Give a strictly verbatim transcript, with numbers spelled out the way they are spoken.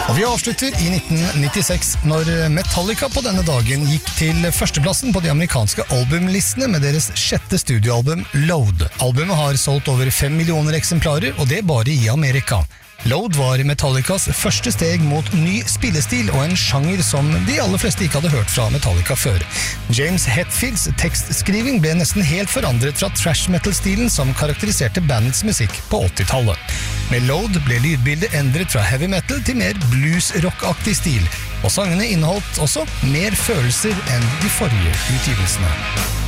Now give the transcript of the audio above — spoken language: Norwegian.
Og vi avslutter i nitten nittiseks, når Metallica på denne dagen gikk til førsteplassen på de amerikanske albumlistene med deres sjette studioalbum Load. Albumet har solgt over fem millioner eksemplarer, og det bare i Amerika. Load var Metallicas første steg mot ny spillestil og en sjanger som de aller fleste ikke hadde hørt fra Metallica før. James Hetfields tekstskriving ble nesten helt forandret fra thrash metal-stilen som karakteriserte bandets musikk på åttitallet. Med Load ble lydbildet endret fra heavy metal til mer blues-rock-aktig stil, og sangene inneholdt også mer følelser enn de forrige utgivelsene.